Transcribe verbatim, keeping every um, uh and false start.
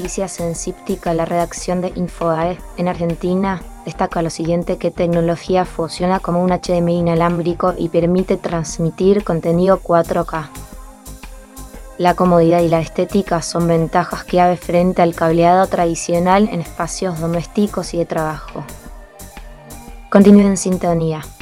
noticias en Cíptica, la redacción de Infobae en Argentina destaca lo siguiente: que tecnología funciona como un H D M I inalámbrico y permite transmitir contenido cuatro K. La comodidad y la estética son ventajas clave frente al cableado tradicional en espacios domésticos y de trabajo. Continúen en sintonía.